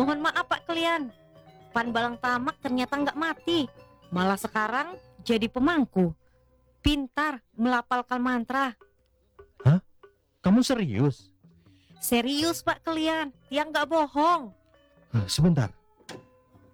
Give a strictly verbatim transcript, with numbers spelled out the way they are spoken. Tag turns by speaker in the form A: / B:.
A: Mohon maaf Pak Klian, Pan Balang Tamak ternyata nggak mati, malah sekarang jadi pemangku. Pintar melafalkan mantra.
B: Hah? Kamu serius?
A: Serius Pak Klian, dia nggak bohong.
B: Hah, sebentar,